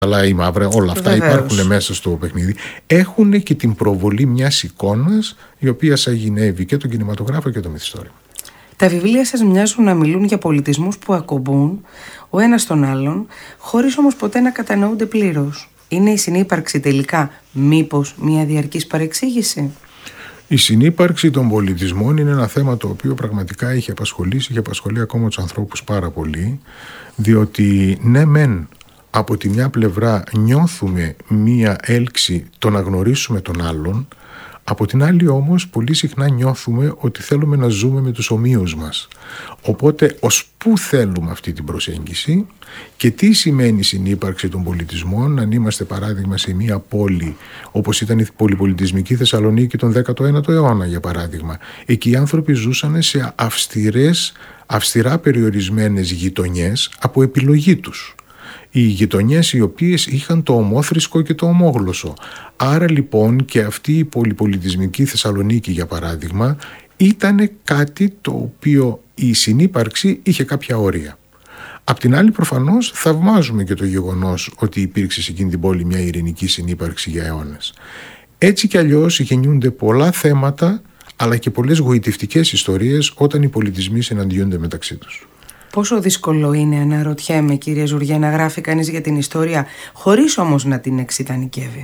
αλλά η μαύρα, όλα αυτά υπάρχουν μέσα στο παιχνίδι. Έχουν και την προβολή μιας εικόνας η οποία σαγηνεύει και τον κινηματογράφο και το μυθιστόρημα. Τα βιβλία σας μοιάζουν να μιλούν για πολιτισμούς που ακομπούν ο ένας τον άλλον, χωρίς όμως ποτέ να κατανοούνται πλήρως. Είναι η συνύπαρξη τελικά μήπως μια διαρκής παρεξήγηση? Η συνύπαρξη των πολιτισμών είναι ένα θέμα το οποίο πραγματικά έχει απασχολεί ακόμα τους ανθρώπους πάρα πολύ, διότι ναι μεν από τη μια πλευρά νιώθουμε μία έλξη το να γνωρίσουμε τον άλλον, από την άλλη όμως πολύ συχνά νιώθουμε ότι θέλουμε να ζούμε με τους ομοίους μας. Οπότε ως πού θέλουμε αυτή την προσέγγιση και τι σημαίνει η συνύπαρξη των πολιτισμών, αν είμαστε παράδειγμα σε μία πόλη όπως ήταν η πολυπολιτισμική Θεσσαλονίκη τον 19ο αιώνα για παράδειγμα. Εκεί οι άνθρωποι ζούσαν σε αυστηρά περιορισμένες γειτονιές από επιλογή τους. Οι γειτονιές οι οποίες είχαν το ομόθρησκο και το ομόγλωσσο. Άρα λοιπόν και αυτή η πολυπολιτισμική Θεσσαλονίκη για παράδειγμα ήταν κάτι το οποίο η συνύπαρξη είχε κάποια όρια. Απ' την άλλη προφανώς θαυμάζουμε και το γεγονός ότι υπήρξε σε εκείνη την πόλη μια ειρηνική συνύπαρξη για αιώνες. Έτσι κι αλλιώς γεννιούνται πολλά θέματα αλλά και πολλές γοητευτικές ιστορίες όταν οι πολιτισμοί συναντιούνται μεταξύ τους. Πόσο δύσκολο είναι, αναρωτιέμαι, κύριε Ζουριέ, να γράφει κανείς για την ιστορία χωρίς όμως να την εξιτανικεύει?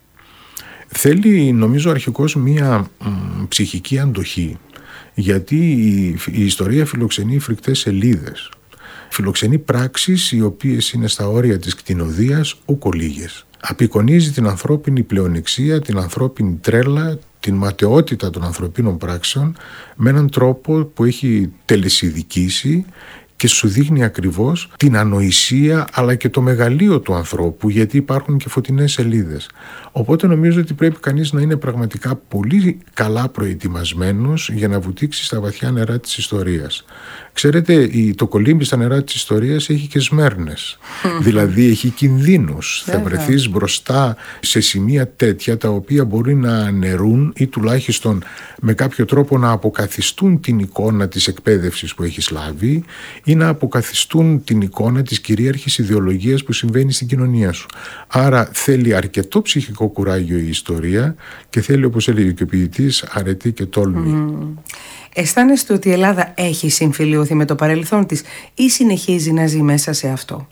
Θέλει νομίζω αρχικώς μία ψυχική αντοχή, γιατί η ιστορία φιλοξενεί φρικτές σελίδες. Φιλοξενεί πράξεις οι οποίες είναι στα όρια της κτηνοδείας ούκο λίγες. Απεικονίζει την ανθρώπινη πλεονεξία, την ανθρώπινη τρέλα, την ματαιότητα των ανθρωπίνων πράξεων με έναν τρόπο που έχει τελεσιδικήσει και σου δείχνει ακριβώς την ανοησία αλλά και το μεγαλείο του ανθρώπου, γιατί υπάρχουν και φωτεινές σελίδες. Οπότε νομίζω ότι πρέπει κανείς να είναι πραγματικά πολύ καλά προετοιμασμένος για να βουτήξει στα βαθιά νερά της ιστορίας. Ξέρετε, το κολύμπι στα νερά της ιστορίας έχει και σμέρνες. Δηλαδή έχει κινδύνους. Θα βρεθείς μπροστά σε σημεία τέτοια τα οποία μπορεί να αναιρούν ή τουλάχιστον με κάποιο τρόπο να αποκαθιστούν την εικόνα της εκπαίδευσης που έχεις λάβει ή να αποκαθιστούν την εικόνα της κυρίαρχης ιδεολογίας που συμβαίνει στην κοινωνία σου. Άρα θέλει αρκετό ψυχικό κουράγιο η ιστορία και θέλει, όπως έλεγε και ο ποιητής, αρετή και τόλμη. Αισθάνεστε ότι η Ελλάδα έχει συμφιλιωθεί με το παρελθόν της ή συνεχίζει να ζει μέσα σε αυτό?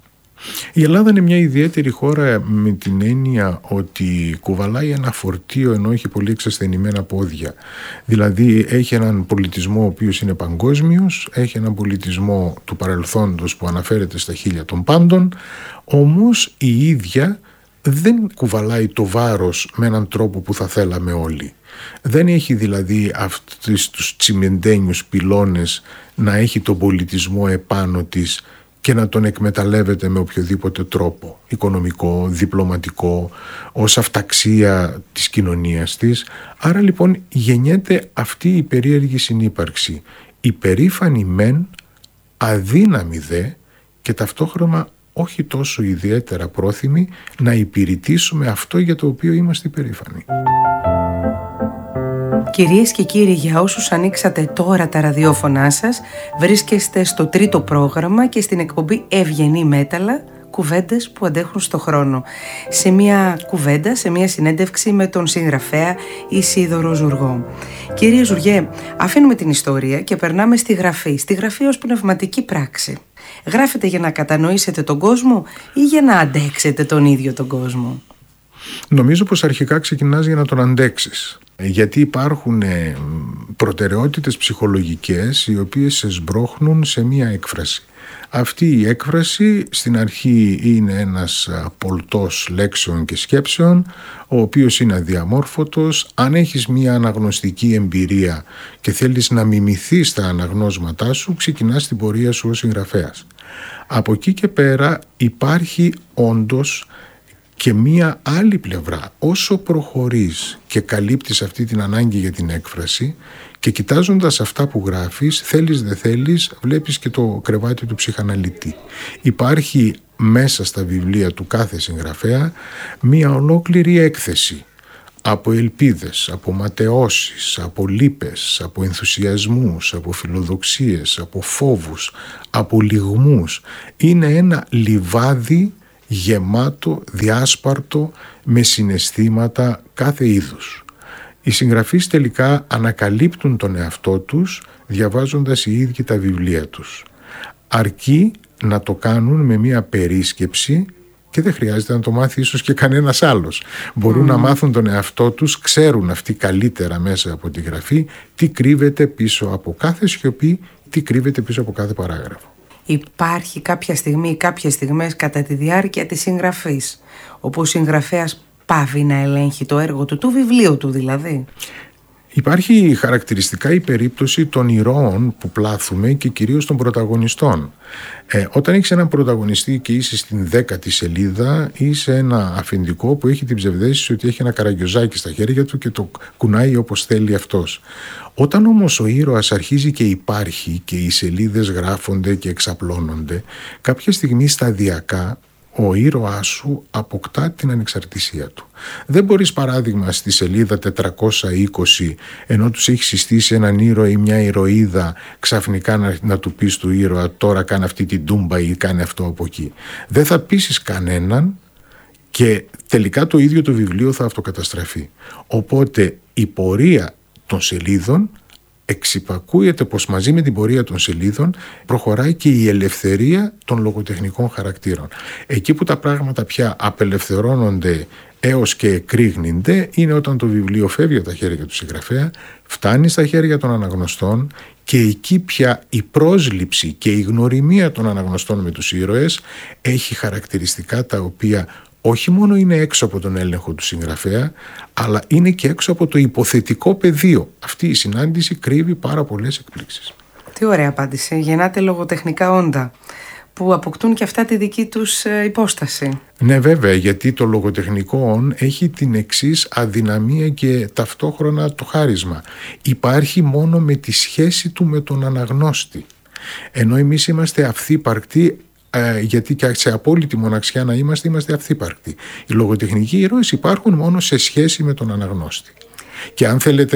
Η Ελλάδα είναι μια ιδιαίτερη χώρα με την έννοια ότι κουβαλάει ένα φορτίο ενώ έχει πολύ εξασθενημένα πόδια. Δηλαδή έχει έναν πολιτισμό ο οποίος είναι παγκόσμιος, έχει έναν πολιτισμό του παρελθόντος που αναφέρεται στα χείλια των πάντων, όμως η ίδια δεν κουβαλάει το βάρος με έναν τρόπο που θα θέλαμε όλοι. Δεν έχει δηλαδή αυτούς τους τσιμεντένιους πυλώνες να έχει τον πολιτισμό επάνω της και να τον εκμεταλλεύεται με οποιοδήποτε τρόπο, οικονομικό, διπλωματικό, ως αυταξία της κοινωνίας της. Άρα λοιπόν γεννιέται αυτή η περίεργη συνύπαρξη. Υπερήφανη μεν, αδύναμη δε και ταυτόχρονα όχι τόσο ιδιαίτερα πρόθυμοι να υπηρετήσουμε αυτό για το οποίο είμαστε υπερήφανοι. Κυρίες και κύριοι, για όσους ανοίξατε τώρα τα ραδιόφωνά σας, βρίσκεστε στο τρίτο πρόγραμμα και στην εκπομπή Ευγενή Μέταλλα, κουβέντες που αντέχουν στο χρόνο. Σε μια κουβέντα, σε μια συνέντευξη με τον συγγραφέα Ισίδωρο Ζουργό. Κύριε Ζουργέ, αφήνουμε την ιστορία και περνάμε στη γραφή. Στη γραφή ως πνευματική πράξη. Γράφετε για να κατανοήσετε τον κόσμο ή για να αντέξετε τον ίδιο τον κόσμο? Νομίζω πως αρχικά ξεκινάς για να τον αντέξεις. Γιατί υπάρχουν προτεραιότητες ψυχολογικές οι οποίες σε σμπρώχνουν σε μία έκφραση. Αυτή η έκφραση στην αρχή είναι ένας πολτός λέξεων και σκέψεων, ο οποίος είναι αδιαμόρφωτος. Αν έχεις μία αναγνωστική εμπειρία και θέλεις να μιμηθείς τα αναγνώσματά σου, ξεκινάς την πορεία σου ως συγγραφέας. Από εκεί και πέρα υπάρχει όντως και μία άλλη πλευρά. Όσο προχωρείς και καλύπτεις αυτή την ανάγκη για την έκφραση και κοιτάζοντας αυτά που γράφεις, θέλεις δεν θέλεις, βλέπεις και το κρεβάτι του ψυχαναλυτή. Υπάρχει μέσα στα βιβλία του κάθε συγγραφέα μία ολόκληρη έκθεση από ελπίδες, από ματαιώσεις, από λύπες, από ενθουσιασμούς, από φιλοδοξίες, από φόβους, από λυγμούς. Είναι ένα λιβάδι γεμάτο, διάσπαρτο με συναισθήματα κάθε είδους. Οι συγγραφείς τελικά ανακαλύπτουν τον εαυτό τους διαβάζοντας οι ίδιοι τα βιβλία τους. Αρκεί να το κάνουν με μια περίσκεψη και δεν χρειάζεται να το μάθει ίσως και κανένας άλλος. Μπορούν να μάθουν τον εαυτό τους, ξέρουν αυτοί καλύτερα μέσα από τη γραφή τι κρύβεται πίσω από κάθε σιωπή, τι κρύβεται πίσω από κάθε παράγραφο. Υπάρχει κάποια στιγμή ή κάποιες στιγμές κατά τη διάρκεια της συγγραφής όπου ο συγγραφέας πάβει να ελέγχει το έργο του βιβλίου του δηλαδή? Υπάρχει χαρακτηριστικά η περίπτωση των ηρώων που πλάθουμε και κυρίως των πρωταγωνιστών. Όταν έχεις έναν πρωταγωνιστή και είσαι στην 10η σελίδα, είσαι ένα αφεντικό που έχει την ψευδαίσθηση ότι έχει ένα καραγκιόζάκι στα χέρια του και το κουνάει όπως θέλει αυτός. Όταν όμως ο ήρωας αρχίζει και υπάρχει και οι σελίδες γράφονται και εξαπλώνονται, κάποια στιγμή σταδιακά ο ήρωάς σου αποκτά την ανεξαρτησία του. Δεν μπορείς, παράδειγμα, στη σελίδα 420, ενώ τους έχει συστήσει έναν ήρωα ή μια ηρωίδα, ξαφνικά να του πεις του ήρωα τώρα κάνε αυτή την τούμπα ή κάνε αυτό από εκεί. Δεν θα πείσεις κανέναν και τελικά το ίδιο το βιβλίο θα αυτοκαταστραφεί. Οπότε η πορεία των σελίδων εξυπακούεται πως μαζί με την πορεία των σελίδων προχωράει και η ελευθερία των λογοτεχνικών χαρακτήρων. Εκεί που τα πράγματα πια απελευθερώνονται έως και εκρήγνυνται είναι όταν το βιβλίο φεύγει από τα χέρια του συγγραφέα, φτάνει στα χέρια των αναγνωστών και εκεί πια η πρόσληψη και η γνωριμία των αναγνωστών με τους ήρωες έχει χαρακτηριστικά τα οποία όχι μόνο είναι έξω από τον έλεγχο του συγγραφέα, αλλά είναι και έξω από το υποθετικό πεδίο. Αυτή η συνάντηση κρύβει πάρα πολλές εκπλήξεις. Τι ωραία απάντηση. Γεννάται λογοτεχνικά όντα που αποκτούν και αυτά τη δική τους υπόσταση. Ναι, βέβαια, γιατί το λογοτεχνικό όν έχει την εξής αδυναμία και ταυτόχρονα το χάρισμα. Υπάρχει μόνο με τη σχέση του με τον αναγνώστη. Ενώ εμείς είμαστε αυθύπαρκτοι, γιατί και σε απόλυτη μοναξιά να είμαστε αυθύπαρκτοι. Οι λογοτεχνικοί ήρωες υπάρχουν μόνο σε σχέση με τον αναγνώστη. Και αν θέλετε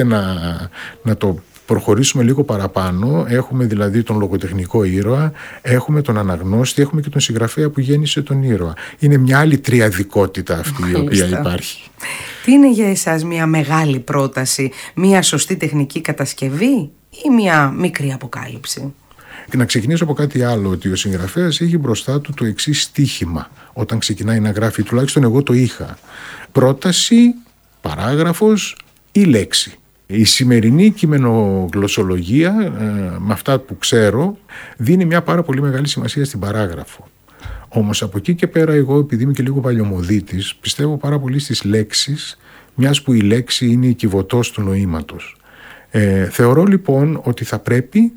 να το προχωρήσουμε λίγο παραπάνω, έχουμε δηλαδή τον λογοτεχνικό ήρωα, έχουμε τον αναγνώστη, έχουμε και τον συγγραφέα που γέννησε τον ήρωα. Είναι μια άλλη τριαδικότητα αυτή η οποία υπάρχει. Τι είναι για εσάς μια μεγάλη πρόταση, μια σωστή τεχνική κατασκευή ή μια μικρή αποκάλυψη? Να ξεκινήσω από κάτι άλλο, ότι ο συγγραφέας έχει μπροστά του το εξής στίχημα όταν ξεκινάει να γράφει, τουλάχιστον εγώ το είχα. Πρόταση, παράγραφος ή λέξη. Η σημερινή κειμενογλωσσολογία, με αυτά που ξέρω, δίνει μια πάρα πολύ μεγάλη σημασία στην παράγραφο. Όμως από εκεί και πέρα εγώ, επειδή είμαι και λίγο παλιωμοδίτης, πιστεύω πάρα πολύ στις λέξεις, μιας που η λέξη είναι η κυβωτός του νοήματος. Θεωρώ λοιπόν ότι θα πρέπει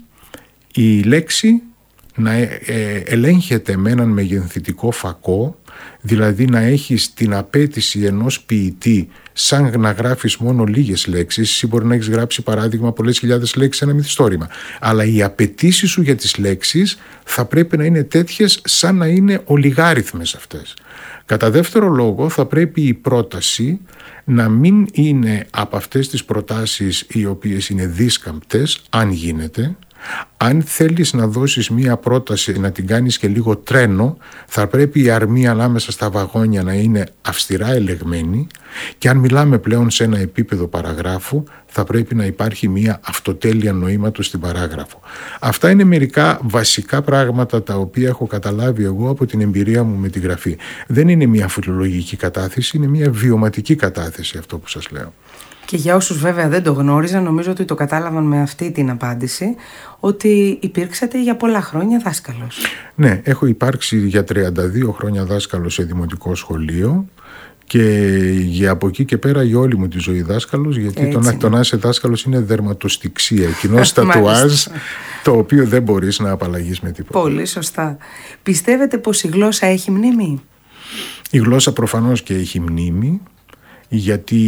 η λέξη να ελέγχεται με έναν μεγενθητικό φακό, δηλαδή να έχεις την απέτηση ενός ποιητή σαν να γράφεις μόνο λίγες λέξεις. Εσύ μπορεί να έχεις γράψει παράδειγμα πολλές χιλιάδες λέξεις σε ένα μυθιστόρημα, αλλά οι απαιτήσεις σου για τις λέξεις θα πρέπει να είναι τέτοιες σαν να είναι ολιγάριθμες αυτές. Κατά δεύτερο λόγο θα πρέπει η πρόταση να μην είναι από αυτές τις προτάσεις οι οποίες είναι δίσκαμπτες, αν γίνεται. Αν θέλεις να δώσεις μία πρόταση, να την κάνεις και λίγο τρένο, θα πρέπει η αρμή ανάμεσα στα βαγόνια να είναι αυστηρά ελεγμένη, και αν μιλάμε πλέον σε ένα επίπεδο παραγράφου, θα πρέπει να υπάρχει μία αυτοτέλεια νοήματος στην παράγραφο. Αυτά είναι μερικά βασικά πράγματα τα οποία έχω καταλάβει εγώ από την εμπειρία μου με τη γραφή. Δεν είναι μία φιλολογική κατάθεση, είναι μία βιωματική κατάθεση αυτό που σας λέω. Και για όσους βέβαια δεν το γνώριζαν, νομίζω ότι το κατάλαβαν με αυτή την απάντηση, ότι υπήρξατε για πολλά χρόνια δάσκαλος. Ναι, έχω υπάρξει για 32 χρόνια δάσκαλος σε δημοτικό σχολείο και για από εκεί και πέρα για όλη μου τη ζωή δάσκαλος, γιατί το να είσαι δάσκαλος είναι δερματοστιξία, κοινώς τατουάζ, το οποίο δεν μπορείς να απαλλαγείς με τίποτα. Πολύ σωστά. Πιστεύετε πως η γλώσσα έχει μνήμη? Η γλώσσα προφανώς και έχει μνήμη, γιατί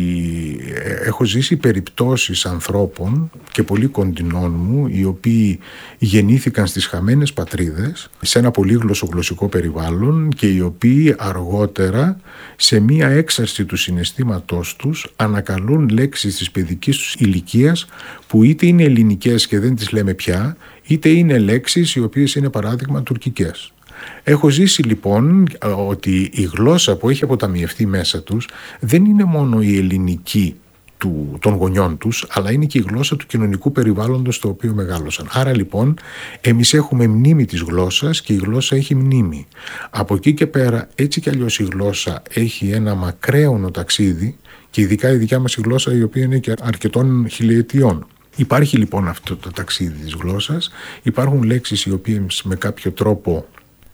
έχω ζήσει περιπτώσεις ανθρώπων και πολύ κοντινών μου, οι οποίοι γεννήθηκαν στις χαμένες πατρίδες σε ένα πολύγλωσσο γλωσσικό περιβάλλον και οι οποίοι αργότερα σε μία έξαρση του συναισθήματός τους ανακαλούν λέξεις της παιδικής τους ηλικίας που είτε είναι ελληνικές και δεν τις λέμε πια, είτε είναι λέξεις οι οποίες είναι παράδειγμα τουρκικές. Έχω ζήσει λοιπόν ότι η γλώσσα που έχει αποταμιευτεί μέσα τους δεν είναι μόνο η ελληνική των γονιών τους, αλλά είναι και η γλώσσα του κοινωνικού περιβάλλοντος στο οποίο μεγάλωσαν. Άρα λοιπόν εμείς έχουμε μνήμη της γλώσσας και η γλώσσα έχει μνήμη. Από εκεί και πέρα, έτσι κι αλλιώς η γλώσσα έχει ένα μακραίωνο ταξίδι, και ειδικά η δικιά μας η γλώσσα, η οποία είναι και αρκετών χιλιετιών. Υπάρχει λοιπόν αυτό το ταξίδι της γλώσσας, υπάρχουν λέξεις οι οποίες με κάποιο τρόπο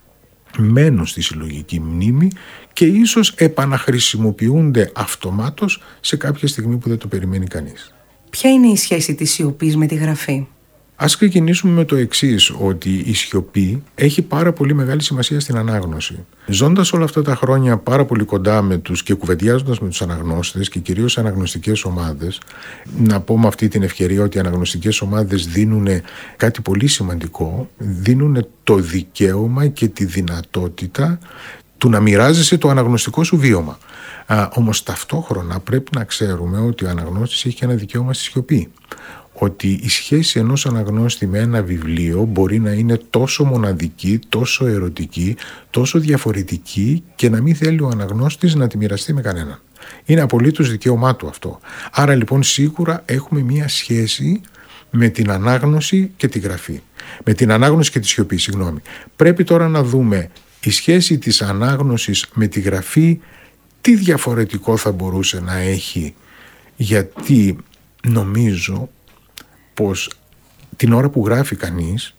μένουν στη συλλογική μνήμη και ίσως επαναχρησιμοποιούνται αυτομάτως σε κάποια στιγμή που δεν το περιμένει κανείς. Ποια είναι η σχέση της σιωπής με τη γραφή? Ας ξεκινήσουμε με το εξής, ότι η σιωπή έχει πάρα πολύ μεγάλη σημασία στην ανάγνωση. Ζώντας όλα αυτά τα χρόνια πάρα πολύ κοντά με τους και κουβεντιάζοντας με τους αναγνώστες και κυρίως αναγνωστικές ομάδες, να πω με αυτή την ευκαιρία ότι οι αναγνωστικές ομάδες δίνουν κάτι πολύ σημαντικό, δίνουν το δικαίωμα και τη δυνατότητα του να μοιράζεσαι το αναγνωστικό σου βίωμα. Όμως ταυτόχρονα πρέπει να ξέρουμε ότι ο αναγνώστης έχει και ένα δικαίωμα στη σιωπή. Ότι η σχέση ενός αναγνώστη με ένα βιβλίο μπορεί να είναι τόσο μοναδική, τόσο ερωτική, τόσο διαφορετική και να μην θέλει ο αναγνώστης να τη μοιραστεί με κανέναν. Είναι απολύτως δικαίωμά του αυτό. Άρα λοιπόν σίγουρα έχουμε μία σχέση με την ανάγνωση και τη γραφή. Με την ανάγνωση και τη σιωπή, συγγνώμη. Πρέπει τώρα να δούμε η σχέση της ανάγνωσης με τη γραφή, τι διαφορετικό θα μπορούσε να έχει, γιατί νομίζω πως την ώρα που γράφει κανείς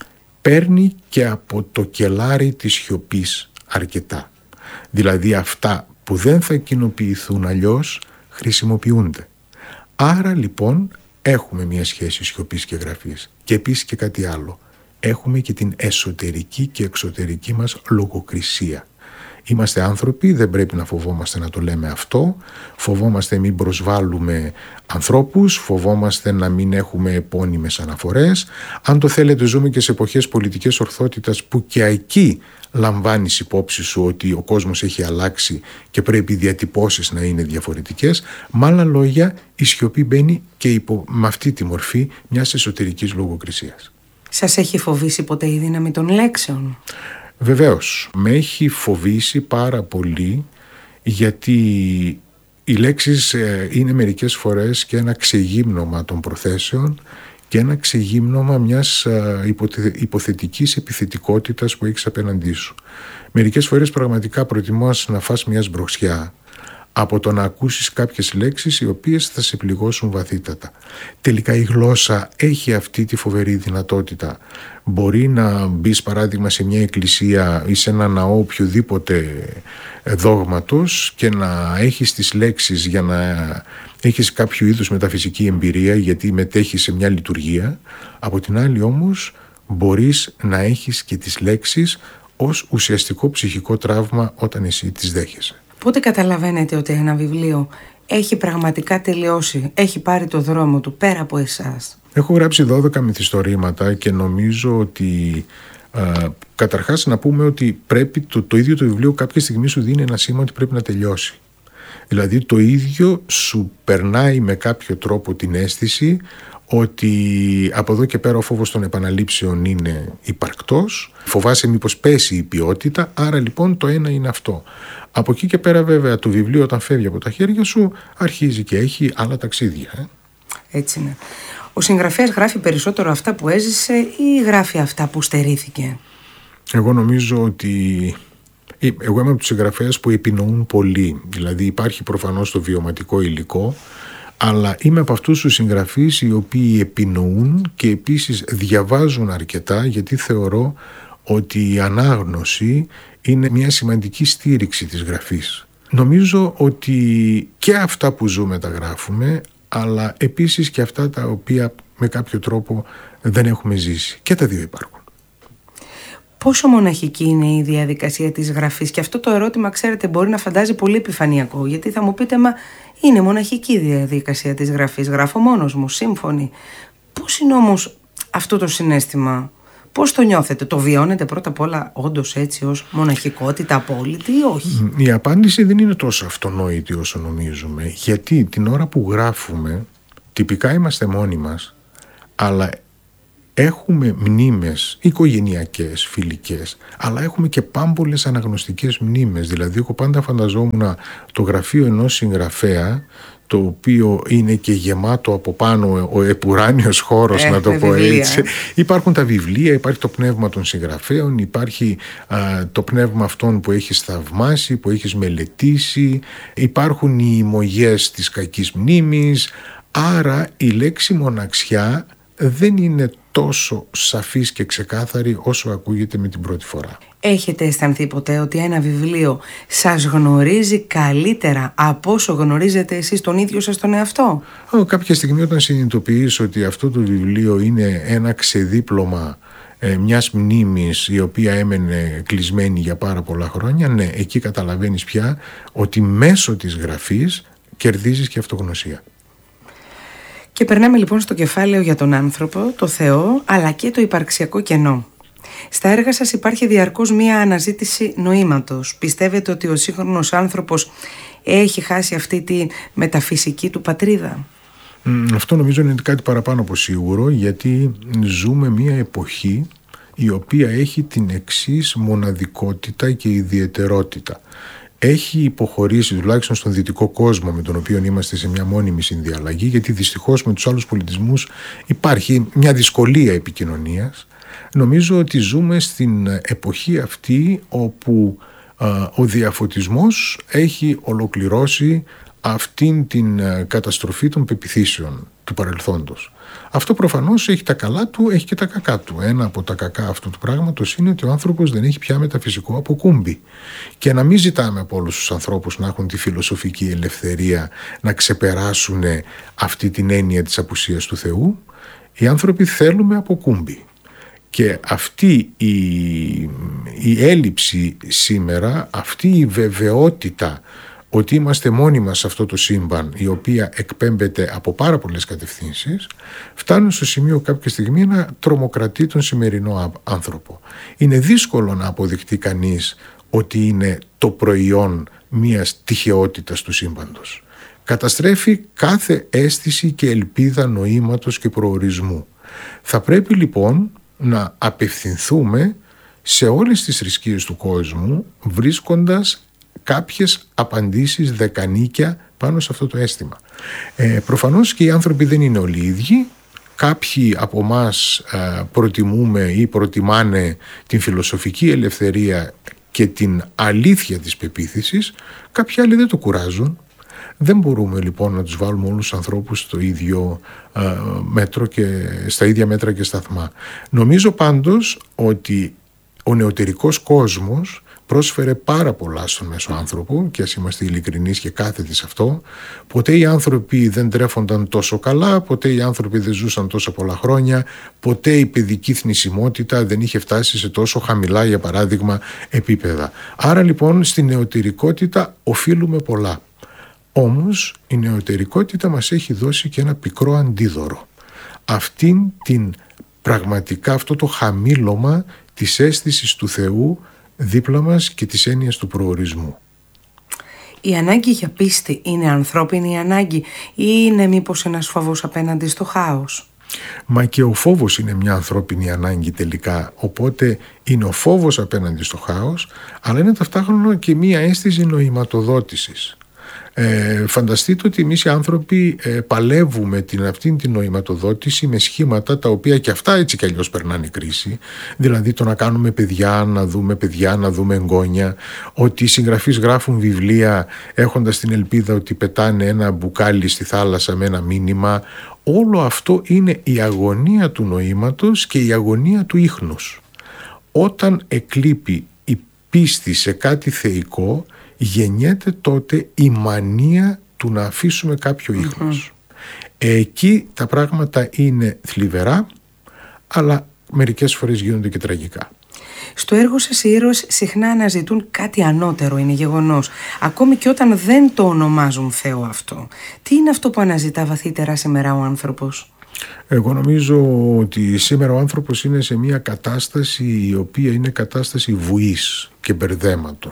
παίρνει και από το κελάρι της σιωπής αρκετά. Δηλαδή αυτά που δεν θα κοινοποιηθούν αλλιώς χρησιμοποιούνται. Άρα λοιπόν έχουμε μια σχέση σιωπής και γραφής. Και επίσης και κάτι άλλο. Έχουμε και την εσωτερική και εξωτερική μας λογοκρισία. Είμαστε άνθρωποι, δεν πρέπει να φοβόμαστε να το λέμε αυτό, φοβόμαστε μην προσβάλλουμε ανθρώπους, φοβόμαστε να μην έχουμε επώνυμες αναφορές. Αν το θέλετε ζούμε και σε εποχές πολιτικής ορθότητας που και εκεί λαμβάνεις υπόψη σου ότι ο κόσμος έχει αλλάξει και πρέπει οι διατυπώσεις να είναι διαφορετικές. Με άλλα λόγια, η σιωπή μπαίνει και με αυτή τη μορφή μιας εσωτερικής λογοκρισίας. Σας έχει φοβήσει ποτέ η δύναμη των λέξεων? Βεβαίως, με έχει φοβήσει πάρα πολύ, γιατί οι λέξεις είναι μερικές φορές και ένα ξεγύμνομα των προθέσεων και ένα ξεγύμνομα μιας υποθετικής επιθετικότητας που έχεις απέναντί σου. Μερικές φορές πραγματικά προτιμάς να φας μια σμπροξιά από το να ακούσεις κάποιες λέξεις οι οποίες θα σε πληγώσουν βαθύτατα. Τελικά η γλώσσα έχει αυτή τη φοβερή δυνατότητα. Μπορεί να μπεις παράδειγμα σε μια εκκλησία ή σε ένα ναό οποιοδήποτε δόγματος και να έχεις τις λέξεις για να έχεις κάποιο είδους μεταφυσική εμπειρία, γιατί μετέχεις σε μια λειτουργία. Από την άλλη όμως μπορείς να έχεις και τις λέξεις ως ουσιαστικό ψυχικό τραύμα όταν εσύ τις δέχεσαι. Πότε καταλαβαίνετε ότι ένα βιβλίο έχει πραγματικά τελειώσει, έχει πάρει το δρόμο του πέρα από εσάς? Έχω γράψει 12 μυθιστορήματα και νομίζω ότι καταρχάς να πούμε ότι πρέπει το ίδιο το βιβλίο κάποια στιγμή σου δίνει ένα σήμα ότι πρέπει να τελειώσει. Δηλαδή το ίδιο σου περνάει με κάποιο τρόπο την αίσθηση ότι από εδώ και πέρα ο φόβος των επαναλήψεων είναι υπαρκτός, φοβάσαι μήπως πέσει η ποιότητα, άρα λοιπόν το ένα είναι αυτό. Από εκεί και πέρα βέβαια το βιβλίο όταν φεύγει από τα χέρια σου αρχίζει και έχει άλλα ταξίδια. Έτσι είναι. Ο συγγραφέας γράφει περισσότερο αυτά που έζησε ή γράφει αυτά που στερήθηκε? Εγώ νομίζω ότι εγώ είμαι από τους συγγραφέες που επινοούν πολύ. Δηλαδή υπάρχει προφανώς το βιωματικό υλικό, αλλά είμαι από αυτούς τους συγγραφείς οι οποίοι επινοούν και επίσης διαβάζουν αρκετά, γιατί θεωρώ ότι η ανάγνωση είναι μια σημαντική στήριξη της γραφής. Νομίζω ότι και αυτά που ζούμε τα γράφουμε, αλλά επίσης και αυτά τα οποία με κάποιο τρόπο δεν έχουμε ζήσει. Και τα δύο υπάρχουν. Πόσο μοναχική είναι η διαδικασία της γραφής? Και αυτό το ερώτημα, ξέρετε, μπορεί να φαντάζει πολύ επιφανειακό, γιατί θα μου πείτε, μα είναι μοναχική η διαδικασία της γραφής, γράφω μόνος μου, σύμφωνη. Πώς είναι όμως αυτό το συναίσθημα? Πώς το νιώθετε? Το βιώνετε πρώτα απ' όλα όντως έτσι ως μοναχικότητα απόλυτη ή όχι? Η απάντηση δεν είναι τόσο αυτονόητη όσο νομίζουμε, γιατί την ώρα που γράφουμε τυπικά είμαστε μόνοι μας, αλλά Έχουμε μνήμες οικογενειακές, φιλικές, αλλά έχουμε και πάμπολες αναγνωστικές μνήμες. Δηλαδή, εγώ πάντα φανταζόμουν το γραφείο ενός συγγραφέα, το οποίο είναι και γεμάτο από πάνω ο επουράνιος χώρος, να το πω έτσι. Υπάρχουν τα βιβλία, υπάρχει το πνεύμα των συγγραφέων, υπάρχει το πνεύμα αυτών που έχεις θαυμάσει, που έχεις μελετήσει, υπάρχουν οι ημωγές της κακής μνήμης. Άρα η λέξη μοναξιά δεν είναι τόσο σαφής και ξεκάθαρη όσο ακούγεται με την πρώτη φορά. Έχετε αισθανθεί ποτέ ότι ένα βιβλίο σας γνωρίζει καλύτερα από όσο γνωρίζετε εσείς τον ίδιο σας τον εαυτό? Κάποια στιγμή, όταν συνειδητοποιείς ότι αυτό το βιβλίο είναι ένα ξεδίπλωμα μιας μνήμης η οποία έμενε κλεισμένη για πάρα πολλά χρόνια, ναι, εκεί καταλαβαίνεις πια ότι μέσω της γραφής κερδίζεις και αυτογνωσία. Και περνάμε λοιπόν στο κεφάλαιο για τον άνθρωπο, το Θεό, αλλά και το υπαρξιακό κενό. Στα έργα σας υπάρχει διαρκώς μία αναζήτηση νοήματος. Πιστεύετε ότι ο σύγχρονος άνθρωπος έχει χάσει αυτή τη μεταφυσική του πατρίδα? Αυτό νομίζω είναι κάτι παραπάνω από σίγουρο, γιατί ζούμε μία εποχή η οποία έχει την εξής μοναδικότητα και ιδιαιτερότητα. Έχει υποχωρήσει, τουλάχιστον στον δυτικό κόσμο με τον οποίο είμαστε σε μια μόνιμη συνδιαλλαγή, γιατί δυστυχώς με τους άλλους πολιτισμούς υπάρχει μια δυσκολία επικοινωνίας. Νομίζω ότι ζούμε στην εποχή αυτή όπου ο διαφωτισμός έχει ολοκληρώσει αυτήν την καταστροφή των πεποιθήσεων του παρελθόντος. Αυτό προφανώς έχει τα καλά του, έχει και τα κακά του. Ένα από τα κακά αυτού του πράγματος είναι ότι ο άνθρωπος δεν έχει πια μεταφυσικό αποκούμπι. Και να μην ζητάμε από όλους τους ανθρώπους να έχουν τη φιλοσοφική ελευθερία να ξεπεράσουν αυτή την έννοια της απουσίας του Θεού. Οι άνθρωποι θέλουμε αποκούμπι. Και αυτή η έλλειψη σήμερα, αυτή η βεβαιότητα ότι είμαστε μόνοι μας σε αυτό το σύμπαν, η οποία εκπέμπεται από πάρα πολλές κατευθύνσεις, φτάνουν στο σημείο κάποια στιγμή να τρομοκρατεί τον σημερινό άνθρωπο. Είναι δύσκολο να αποδειχτεί κανείς ότι είναι το προϊόν μιας τυχαιότητας του σύμπαντος. Καταστρέφει κάθε αίσθηση και ελπίδα νοήματος και προορισμού. Θα πρέπει λοιπόν να απευθυνθούμε σε όλες τις θρησκείες του κόσμου, βρίσκοντας κάποιες απαντήσεις δεκανίκια πάνω σε αυτό το αίσθημα. Προφανώς και οι άνθρωποι δεν είναι όλοι ίδιοι. Κάποιοι από εμάς προτιμούμε ή προτιμάνε την φιλοσοφική ελευθερία και την αλήθεια της πεποίθησης. Κάποιοι άλλοι δεν το κουράζουν. Δεν μπορούμε λοιπόν να τους βάλουμε όλους τους ανθρώπους στο ίδιο μέτρο και στα ίδια μέτρα και σταθμά. Νομίζω πάντως ότι ο νεωτερικός κόσμος πρόσφερε πάρα πολλά στον μέσο άνθρωπο, και ας είμαστε ειλικρινείς και κάθετοι σε αυτό. Ποτέ οι άνθρωποι δεν τρέφονταν τόσο καλά, ποτέ οι άνθρωποι δεν ζούσαν τόσα πολλά χρόνια, ποτέ η παιδική θνησιμότητα δεν είχε φτάσει σε τόσο χαμηλά, για παράδειγμα, επίπεδα. Άρα λοιπόν στην νεωτερικότητα οφείλουμε πολλά. Όμως η νεωτερικότητα μας έχει δώσει και ένα πικρό αντίδωρο. Πραγματικά αυτό το χαμήλωμα της αίσθησης του Θεού δίπλα μας και της έννοιας του προορισμού. Η ανάγκη για πίστη είναι ανθρώπινη ανάγκη ή είναι μήπως ένας φόβος απέναντι στο χάος? Μα και ο φόβος είναι μια ανθρώπινη ανάγκη τελικά, οπότε είναι ο φόβος απέναντι στο χάος, αλλά είναι ταυτόχρονα και μια αίσθηση νοηματοδότησης. Φανταστείτε ότι εμείς οι άνθρωποι παλεύουμε αυτήν την νοηματοδότηση με σχήματα τα οποία και αυτά έτσι κι αλλιώς περνάνε κρίση. Δηλαδή το να κάνουμε παιδιά, να δούμε εγγόνια, ότι οι συγγραφείς γράφουν βιβλία έχοντας την ελπίδα ότι πετάνε ένα μπουκάλι στη θάλασσα με ένα μήνυμα. Όλο αυτό είναι η αγωνία του νοήματος και η αγωνία του ίχνους. Όταν εκλείπει η πίστη σε κάτι θεϊκό, γεννιέται τότε η μανία του να αφήσουμε κάποιο ίχνος. Εκεί τα πράγματα είναι θλιβερά, αλλά μερικές φορές γίνονται και τραγικά. Στο έργο σας οι ήρωες συχνά αναζητούν κάτι ανώτερο, είναι γεγονός. Ακόμη και όταν δεν το ονομάζουν Θεό αυτό. Τι είναι αυτό που αναζητά βαθύτερα σήμερα ο άνθρωπος? Εγώ νομίζω ότι σήμερα ο άνθρωπος είναι σε μια κατάσταση η οποία είναι κατάσταση βουής και μπερδέματος.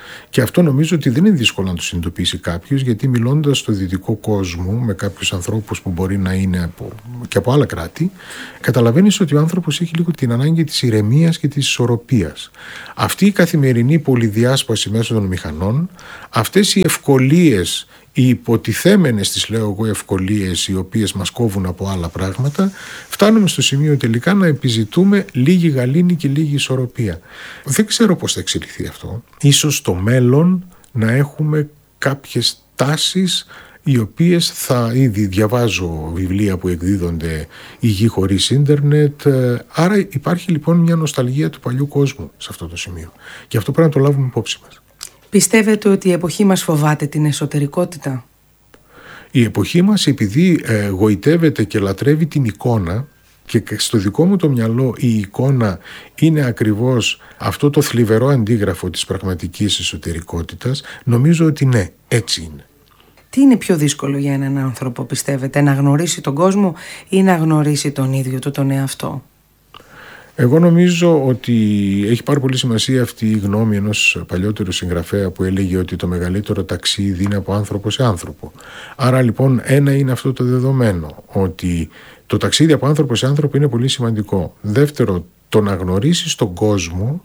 Και αυτό νομίζω ότι δεν είναι δύσκολο να το συνειδητοποιήσει κάποιος, γιατί μιλώντας στο δυτικό κόσμο με κάποιους ανθρώπους που μπορεί να είναι και από άλλα κράτη, καταλαβαίνεις ότι ο άνθρωπος έχει λίγο την ανάγκη της ηρεμίας και της ισορροπίας. Αυτή η καθημερινή πολυδιάσπαση μέσω των μηχανών, αυτές οι ευκολίες, οι υποτιθέμενες, τις λέω εγώ, ευκολίες οι οποίες μας κόβουν από άλλα πράγματα, φτάνουμε στο σημείο τελικά να επιζητούμε λίγη γαλήνη και λίγη ισορροπία. Δεν ξέρω πώς θα εξελιχθεί αυτό. Ίσως στο μέλλον να έχουμε κάποιες τάσεις οι οποίες θα ήδη διαβάζω βιβλία που εκδίδονται «Η γη χωρίς ίντερνετ». Άρα υπάρχει λοιπόν μια νοσταλγία του παλιού κόσμου σε αυτό το σημείο. Και αυτό πρέπει να το λάβουμε υπόψη μας. Πιστεύετε ότι η εποχή μας φοβάται την εσωτερικότητα? Η εποχή μας, επειδή γοητεύεται και λατρεύει την εικόνα, και στο δικό μου το μυαλό η εικόνα είναι ακριβώς αυτό το θλιβερό αντίγραφο της πραγματικής εσωτερικότητας, νομίζω ότι ναι, έτσι είναι. Τι είναι πιο δύσκολο για έναν άνθρωπο, πιστεύετε, να γνωρίσει τον κόσμο ή να γνωρίσει τον ίδιο του τον εαυτό? Εγώ νομίζω ότι έχει πάρα πολύ σημασία αυτή η γνώμη ενός παλιότερου συγγραφέα που έλεγε ότι το μεγαλύτερο ταξίδι είναι από άνθρωπο σε άνθρωπο. Άρα λοιπόν ένα είναι αυτό το δεδομένο, ότι το ταξίδι από άνθρωπο σε άνθρωπο είναι πολύ σημαντικό. Δεύτερο, το να γνωρίσεις τον κόσμο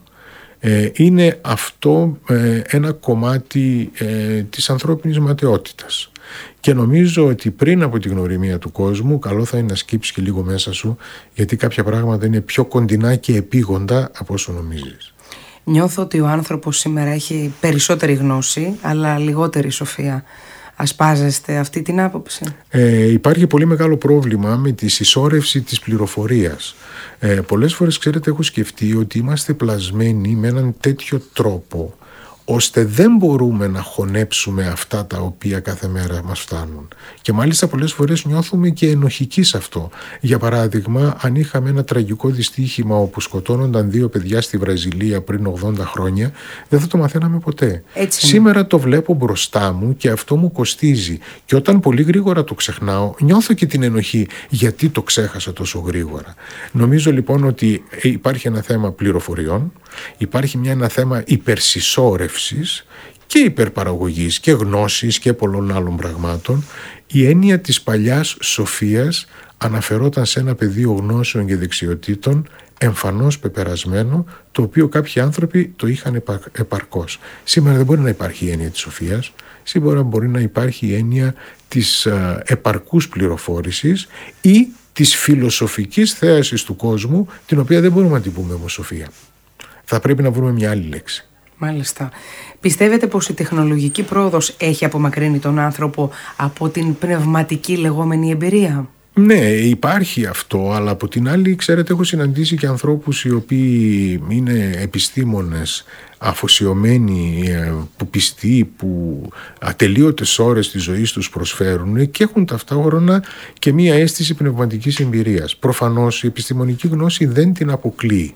είναι αυτό ένα κομμάτι της ανθρώπινης ματαιότητας. Και νομίζω ότι πριν από τη γνωριμία του κόσμου καλό θα είναι να σκύψεις και λίγο μέσα σου, γιατί κάποια πράγματα είναι πιο κοντινά και επίγοντα από όσο νομίζεις. Νιώθω ότι ο άνθρωπος σήμερα έχει περισσότερη γνώση αλλά λιγότερη σοφία. Ασπάζεστε αυτή την άποψη? Υπάρχει πολύ μεγάλο πρόβλημα με τη συσσόρευση της πληροφορίας. Πολλές φορές, ξέρετε, έχω σκεφτεί ότι είμαστε πλασμένοι με έναν τέτοιο τρόπο ώστε δεν μπορούμε να χωνέψουμε αυτά τα οποία κάθε μέρα μας φτάνουν. Και μάλιστα πολλές φορές νιώθουμε και ενοχικοί σε αυτό. Για παράδειγμα, αν είχαμε ένα τραγικό δυστύχημα όπου σκοτώνονταν 2 παιδιά στη Βραζιλία πριν 80 χρόνια, δεν θα το μαθαίναμε ποτέ. Σήμερα το βλέπω μπροστά μου και αυτό μου κοστίζει. Και όταν πολύ γρήγορα το ξεχνάω, νιώθω και την ενοχή γιατί το ξέχασα τόσο γρήγορα. Νομίζω λοιπόν ότι υπάρχει ένα θέμα πληροφοριών, υπάρχει ένα θέμα υπερσυσσόρευσης και υπερπαραγωγής και γνώσης και πολλών άλλων πραγμάτων. Η έννοια της παλιάς σοφίας αναφερόταν σε ένα πεδίο γνώσεων και δεξιοτήτων εμφανώς πεπερασμένο, το οποίο κάποιοι άνθρωποι το είχαν επαρκώς. Σήμερα δεν μπορεί να υπάρχει η έννοια της σοφίας. Σήμερα μπορεί να υπάρχει η έννοια της επαρκούς πληροφόρησης ή της φιλοσοφικής θέασης του κόσμου, την οποία δεν μπορούμε να την πούμε όμως σοφία. Θα πρέπει να βρούμε μια άλλη λέξη. Μάλιστα. Πιστεύετε πως η τεχνολογική πρόοδος έχει απομακρύνει τον άνθρωπο από την πνευματική λεγόμενη εμπειρία? Ναι, υπάρχει αυτό, αλλά από την άλλη, ξέρετε, έχω συναντήσει και ανθρώπους οι οποίοι είναι επιστήμονες, αφοσιωμένοι, που πιστοί, που ατελείωτες ώρες της ζωής τους προσφέρουν και έχουν ταυτόχρονα και μία αίσθηση πνευματικής εμπειρίας. Προφανώς η επιστημονική γνώση δεν την αποκλείει.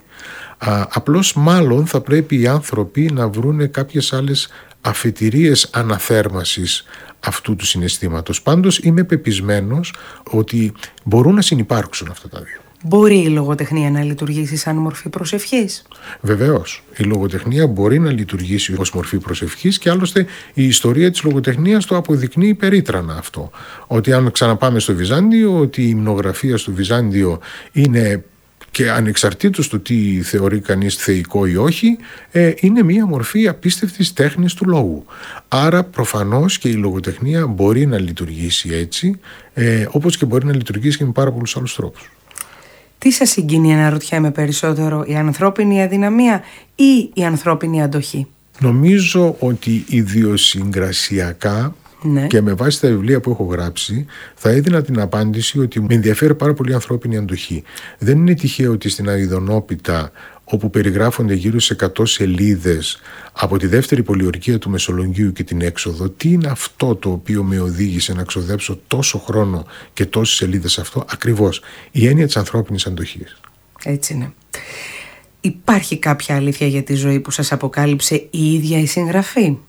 Απλώς μάλλον θα πρέπει οι άνθρωποι να βρουν κάποιες άλλες αφετηρίες αναθέρμασης αυτού του συναισθήματος. Πάντως είμαι πεπισμένος ότι μπορούν να συνυπάρξουν αυτά τα δύο. Μπορεί η λογοτεχνία να λειτουργήσει σαν μορφή προσευχής? Βεβαίως. Η λογοτεχνία μπορεί να λειτουργήσει ως μορφή προσευχής και άλλωστε η ιστορία της λογοτεχνίας το αποδεικνύει περίτρανα αυτό. Ότι αν ξαναπάμε στο Βυζάντιο, ότι η υμνογραφία στο Βυζάντιο είναι, και ανεξαρτήτως του τι θεωρεί κανείς θεϊκό ή όχι, είναι μία μορφή απίστευτης τέχνης του λόγου. Άρα προφανώς και η λογοτεχνία μπορεί να λειτουργήσει έτσι, όπως και μπορεί να λειτουργήσει και με πάρα πολλούς άλλους τρόπους. Τι σας συγκινεί, αναρωτιέμαι περισσότερο, η ανθρώπινη αδυναμία ή η ανθρώπινη αντοχή? Νομίζω ότι ιδιοσυγκρασιακά, ναι, και με βάση τα βιβλία που έχω γράψει, θα έδινα την απάντηση ότι με ενδιαφέρει πάρα πολύ η ανθρώπινη αντοχή. Δεν είναι τυχαίο ότι στην Αειδονόπητα, όπου περιγράφονται γύρω σε 100 σελίδες από τη δεύτερη πολιορκία του Μεσολογγίου και την έξοδο, τι είναι αυτό το οποίο με οδήγησε να ξοδέψω τόσο χρόνο και τόσες σελίδες σε αυτό? Ακριβώς η έννοια της ανθρώπινης αντοχής. Έτσι είναι. Υπάρχει κάποια αλήθεια για τη ζωή που σας αποκάλυψε η ίδια η συγγραφή?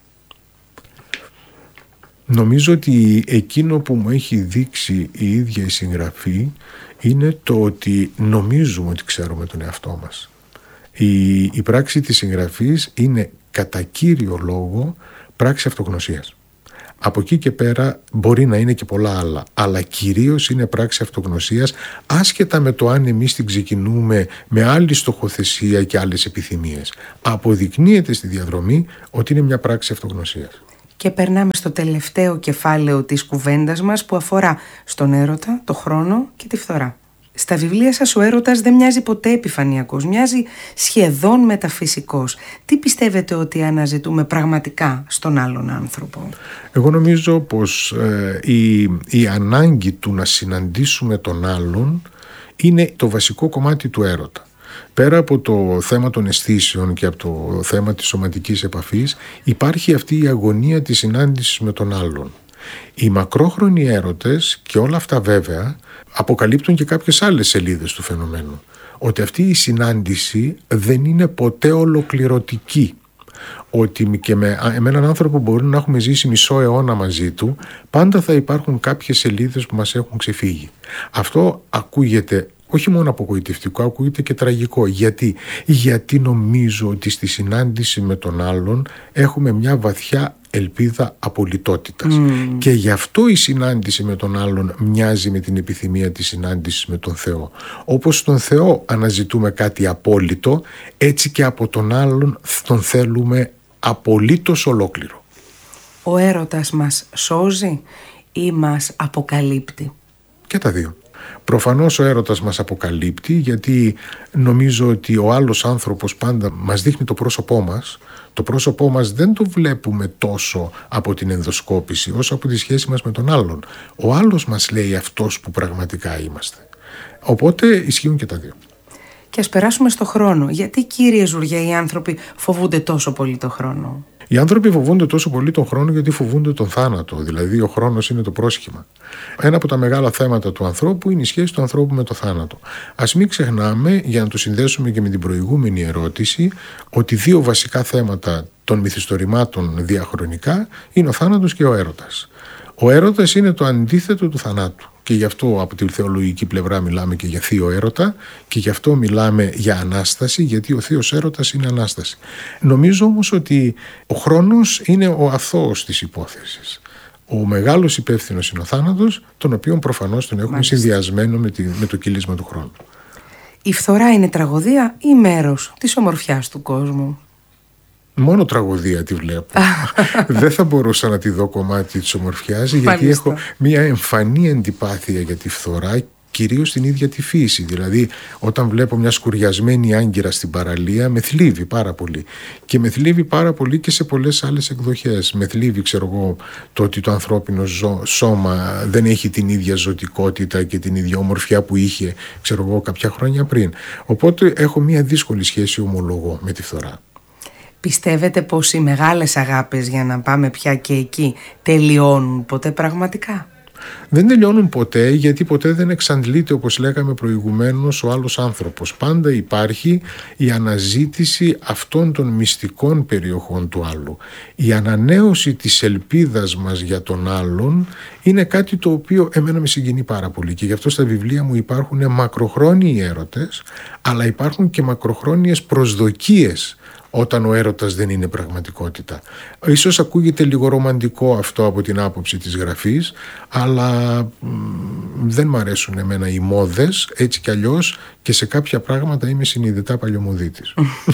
Νομίζω ότι εκείνο που μου έχει δείξει η ίδια η συγγραφή είναι το ότι νομίζουμε ότι ξέρουμε τον εαυτό μας. Η πράξη της συγγραφής είναι κατά κύριο λόγο πράξη αυτογνωσίας. Από εκεί και πέρα μπορεί να είναι και πολλά άλλα, αλλά κυρίως είναι πράξη αυτογνωσίας, άσχετα με το αν εμείς την ξεκινούμε με άλλη στοχοθεσία και άλλες επιθυμίες. Αποδεικνύεται στη διαδρομή ότι είναι μια πράξη αυτογνωσίας. Και περνάμε στο τελευταίο κεφάλαιο της κουβέντας μας που αφορά στον έρωτα, το χρόνο και τη φθορά. Στα βιβλία σας ο έρωτας δεν μοιάζει ποτέ επιφανειακός, μοιάζει σχεδόν μεταφυσικός. Τι πιστεύετε ότι αναζητούμε πραγματικά στον άλλον άνθρωπο? Εγώ νομίζω πως η ανάγκη του να συναντήσουμε τον άλλον είναι το βασικό κομμάτι του έρωτα. Πέρα από το θέμα των αισθήσεων και από το θέμα της σωματικής επαφής, υπάρχει αυτή η αγωνία της συνάντησης με τον άλλον. Οι μακρόχρονοι έρωτες και όλα αυτά βέβαια αποκαλύπτουν και κάποιες άλλες σελίδες του φαινομένου. Ότι αυτή η συνάντηση δεν είναι ποτέ ολοκληρωτική. Ότι και με έναν άνθρωπο μπορεί να έχουμε ζήσει μισό αιώνα μαζί του, πάντα θα υπάρχουν κάποιες σελίδες που μας έχουν ξεφύγει. Αυτό ακούγεται όχι μόνο απογοητευτικό, ακούγεται και τραγικό. Γιατί νομίζω ότι στη συνάντηση με τον άλλον έχουμε μια βαθιά ελπίδα απολυτότητας. Και γι' αυτό η συνάντηση με τον άλλον μοιάζει με την επιθυμία της συνάντησης με τον Θεό. Όπως στον Θεό αναζητούμε κάτι απόλυτο, έτσι και από τον άλλον τον θέλουμε απολύτως ολόκληρο. Ο έρωτας μας σώζει ή μας αποκαλύπτει? Και τα δύο. Προφανώς ο έρωτας μας αποκαλύπτει, γιατί νομίζω ότι ο άλλος άνθρωπος πάντα μας δείχνει το πρόσωπό μας. Το πρόσωπό μας δεν το βλέπουμε τόσο από την ενδοσκόπηση όσο από τη σχέση μας με τον άλλον. Ο άλλος μας λέει αυτός που πραγματικά είμαστε. Οπότε ισχύουν και τα δύο. Και ας περάσουμε στο χρόνο. Γιατί, κύριε Ζουριά, οι άνθρωποι φοβούνται τόσο πολύ το χρόνο? Οι άνθρωποι φοβούνται τόσο πολύ τον χρόνο γιατί φοβούνται τον θάνατο. Δηλαδή, ο χρόνος είναι το πρόσχημα. Ένα από τα μεγάλα θέματα του ανθρώπου είναι η σχέση του ανθρώπου με το θάνατο. Ας μην ξεχνάμε, για να το συνδέσουμε και με την προηγούμενη ερώτηση, ότι δύο βασικά θέματα των μυθιστορημάτων διαχρονικά είναι ο θάνατος και ο έρωτας. Ο έρωτας είναι το αντίθετο του θανάτου. Και γι' αυτό από τη θεολογική πλευρά μιλάμε και για θείο έρωτα και γι' αυτό μιλάμε για Ανάσταση, γιατί ο θείος έρωτας είναι Ανάσταση. Νομίζω όμως ότι ο χρόνος είναι ο αθώος της υπόθεσης. Ο μεγάλος υπεύθυνος είναι ο θάνατος, τον οποίο προφανώς τον έχουμε συνδυασμένο με το κύλισμα του χρόνου. Η φθορά είναι τραγωδία ή μέρος της ομορφιάς του κόσμου? Μόνο τραγωδία τη βλέπω. Δεν θα μπορούσα να τη δω κομμάτι της ομορφιάς, γιατί έχω μια εμφανή αντιπάθεια για τη φθορά, κυρίως στην ίδια τη φύση. Δηλαδή, όταν βλέπω μια σκουριασμένη άγκυρα στην παραλία, με θλίβει πάρα πολύ. Και με θλίβει πάρα πολύ και σε πολλές άλλες εκδοχές. Με θλίβει, το ότι το ανθρώπινο σώμα δεν έχει την ίδια ζωτικότητα και την ίδια ομορφιά που είχε, κάποια χρόνια πριν. Οπότε έχω μια δύσκολη σχέση, ομολογώ, με τη φθορά. Πιστεύετε πως οι μεγάλες αγάπες, για να πάμε πια και εκεί, τελειώνουν ποτέ πραγματικά? Δεν τελειώνουν ποτέ, γιατί ποτέ δεν εξαντλείται, όπως λέγαμε προηγουμένως, ο άλλος άνθρωπος. Πάντα υπάρχει η αναζήτηση αυτών των μυστικών περιοχών του άλλου. Η ανανέωση της ελπίδας μας για τον άλλον είναι κάτι το οποίο εμένα με συγκινεί πάρα πολύ, και γι' αυτό στα βιβλία μου υπάρχουν μακροχρόνιοι έρωτες, αλλά υπάρχουν και μακροχρόνιες προσδοκίες όταν ο έρωτας δεν είναι πραγματικότητα. Ίσως ακούγεται λίγο ρομαντικό αυτό από την άποψη της γραφής, αλλά δεν μ' αρέσουν εμένα οι μόδες, έτσι κι αλλιώς, και σε κάποια πράγματα είμαι συνειδητά παλιωμοδίτης.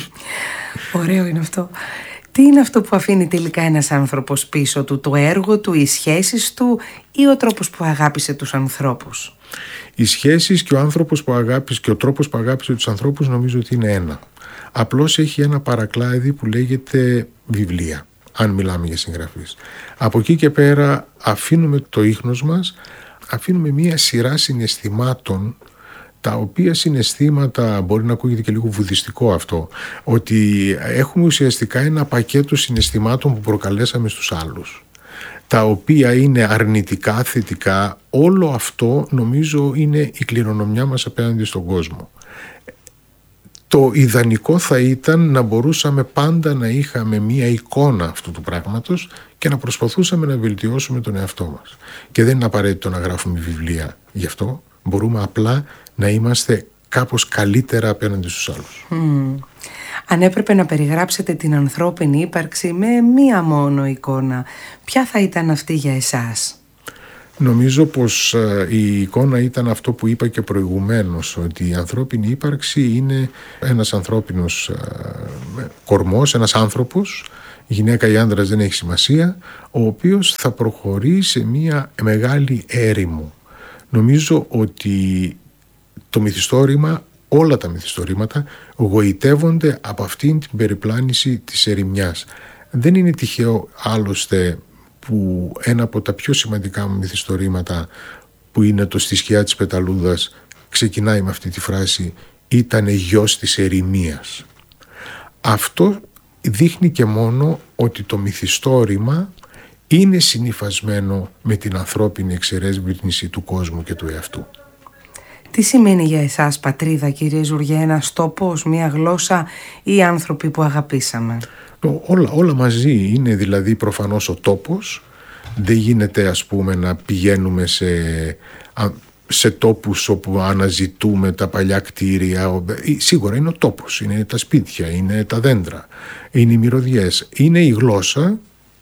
Ωραίο είναι αυτό. Τι είναι αυτό που αφήνει τελικά ένας άνθρωπος πίσω του? Το έργο του, οι σχέσεις του ή ο τρόπος που αγάπησε τους ανθρώπους? Οι σχέσεις και ο άνθρωπος που αγάπησε και ο τρόπος που αγάπησε τους ανθρώπους νομίζω ότι είναι ένα. Απλώς έχει ένα παρακλάδι που λέγεται βιβλία, αν μιλάμε για συγγραφείς. Από εκεί και πέρα αφήνουμε το ίχνος μας, αφήνουμε μία σειρά συναισθημάτων, τα οποία συναισθήματα, μπορεί να ακούγεται και λίγο βουδιστικό αυτό, ότι έχουμε ουσιαστικά ένα πακέτο συναισθημάτων που προκαλέσαμε στους άλλους, τα οποία είναι αρνητικά, θετικά. Όλο αυτό νομίζω είναι η κληρονομιά μας απέναντι στον κόσμο. Το ιδανικό θα ήταν να μπορούσαμε πάντα να είχαμε μία εικόνα αυτού του πράγματος και να προσπαθούσαμε να βελτιώσουμε τον εαυτό μας. Και δεν είναι απαραίτητο να γράφουμε βιβλία γι' αυτό. Μπορούμε απλά να είμαστε κάπως καλύτερα απέναντι στους άλλους. Αν έπρεπε να περιγράψετε την ανθρώπινη ύπαρξη με μία μόνο εικόνα, ποια θα ήταν αυτή για εσάς? Νομίζω πως η εικόνα ήταν αυτό που είπα και προηγουμένως, ότι η ανθρώπινη ύπαρξη είναι ένας ανθρώπινος κορμός, ένας άνθρωπος, γυναίκα ή άντρας δεν έχει σημασία, ο οποίος θα προχωρεί σε μια μεγάλη έρημο. Νομίζω ότι το μυθιστόρημα, όλα τα μυθιστορήματα γοητεύονται από αυτήν την περιπλάνηση της ερημιάς. Δεν είναι τυχαίο άλλωστε που ένα από τα πιο σημαντικά μου μυθιστορήματα, που είναι το «Στη σκιά της πεταλούδας», ξεκινάει με αυτή τη φράση «Ήτανε γιος της ερημίας». Αυτό δείχνει και μόνο ότι το μυθιστόρημα είναι συνυφασμένο με την ανθρώπινη εξερεύνηση του κόσμου και του εαυτού. Τι σημαίνει για εσάς πατρίδα, κύριε Ζουργέ, ένας τόπος, μία γλώσσα ή άνθρωποι που αγαπήσαμε? Όλα μαζί είναι, δηλαδή προφανώς ο τόπος. Δεν γίνεται ας πούμε να πηγαίνουμε σε τόπους όπου αναζητούμε τα παλιά κτίρια. Σίγουρα είναι ο τόπος, είναι τα σπίτια, είναι τα δέντρα, είναι οι μυρωδιές, είναι η γλώσσα,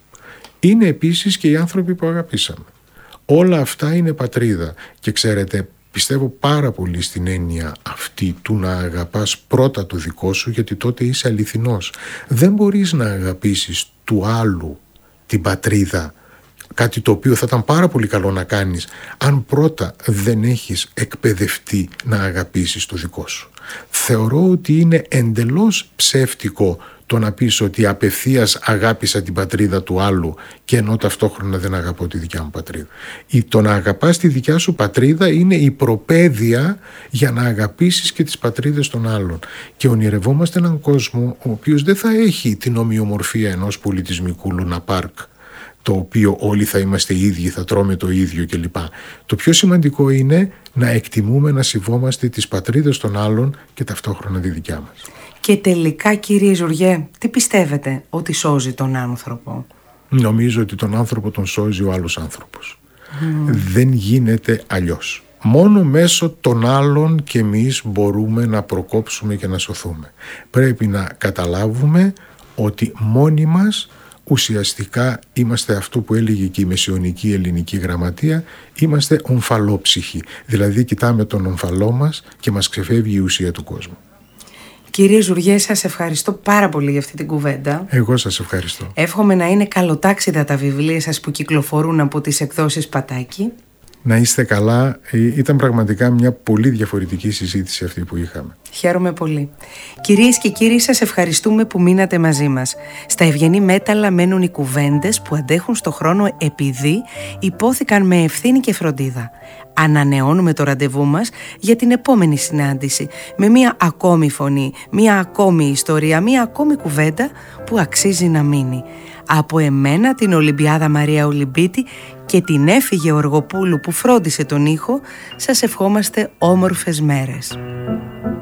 είναι επίσης και οι άνθρωποι που αγαπήσαμε. Όλα αυτά είναι πατρίδα. Και ξέρετε, πιστεύω πάρα πολύ στην έννοια αυτή του να αγαπάς πρώτα το δικό σου, γιατί τότε είσαι αληθινός. Δεν μπορείς να αγαπήσεις του άλλου την πατρίδα, κάτι το οποίο θα ήταν πάρα πολύ καλό να κάνεις, αν πρώτα δεν έχεις εκπαιδευτεί να αγαπήσεις το δικό σου. Θεωρώ ότι είναι εντελώς ψεύτικο το να πεις ότι απευθείας αγάπησα την πατρίδα του άλλου και ενώ ταυτόχρονα δεν αγαπώ τη δικιά μου πατρίδα. Το να αγαπάς τη δικιά σου πατρίδα είναι η προπαίδεια για να αγαπήσεις και τις πατρίδες των άλλων. Και ονειρευόμαστε έναν κόσμο ο οποίος δεν θα έχει την ομοιομορφία ενός πολιτισμικού Λούνα Πάρκ, το οποίο όλοι θα είμαστε ίδιοι, θα τρώμε το ίδιο κλπ. Το πιο σημαντικό είναι να εκτιμούμε, να σεβόμαστε τις πατρίδες των άλλων και ταυτόχρονα τη δικιά μας. Και τελικά, κύριε Ζουργέ, τι πιστεύετε ότι σώζει τον άνθρωπο? Νομίζω ότι τον άνθρωπο τον σώζει ο άλλος άνθρωπος. Δεν γίνεται αλλιώς. Μόνο μέσω των άλλων και εμείς μπορούμε να προκόψουμε και να σωθούμε. Πρέπει να καταλάβουμε ότι μόνοι μας ουσιαστικά είμαστε αυτό που έλεγε και η μεσαιωνική ελληνική γραμματεία, είμαστε ομφαλόψυχοι. Δηλαδή κοιτάμε τον ομφαλό μας και μας ξεφεύγει η ουσία του κόσμου. Κύριε Ζουργέ, σας ευχαριστώ πάρα πολύ για αυτή την κουβέντα. Εγώ σας ευχαριστώ. Εύχομαι να είναι καλοτάξιδα τα βιβλία σας που κυκλοφορούν από τις εκδόσεις Πατάκη. Να είστε καλά. Ήταν πραγματικά μια πολύ διαφορετική συζήτηση αυτή που είχαμε. Χαίρομαι πολύ. Κυρίες και κύριοι, σας ευχαριστούμε που μείνατε μαζί μας. Στα Ευγενή Μέταλλα μένουν οι κουβέντες που αντέχουν στο χρόνο επειδή υπόθηκαν με ευθύνη και φροντίδα. Ανανεώνουμε το ραντεβού μας για την επόμενη συνάντηση με μία ακόμη φωνή, μία ακόμη ιστορία, μία ακόμη κουβέντα που αξίζει να μείνει. Από εμένα, την Ολυμπιάδα Μαρία Ολυμπίτη και την Έφη Γεωργοπούλου που φρόντισε τον ήχο, σας ευχόμαστε όμορφες μέρες.